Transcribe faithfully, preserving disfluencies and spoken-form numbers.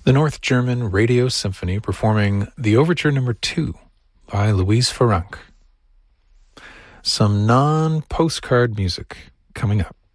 The North German Radio Symphony performing the Overture Number two by Louise Farranc. Some non-postcard music coming up.